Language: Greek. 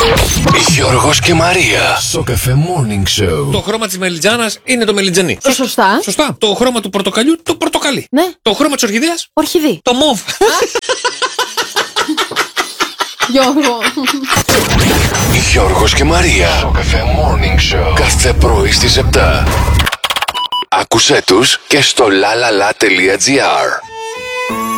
Γιώργος και Μαρία στο Cafe Morning Show. Το χρώμα της μελιτζάνας είναι το μελιτζανί. Σωστά. Σωστά. Το χρώμα του πορτοκαλιού, το πορτοκαλί. Ναι. Το χρώμα της ορχιδέας, Ορχιδί. το μοβ. Γιώργο. Γιώργος και Μαρία στο Cafe Morning Show. Κάθε πρωί στις 7. Άκουσέ τους και στο lalala.gr.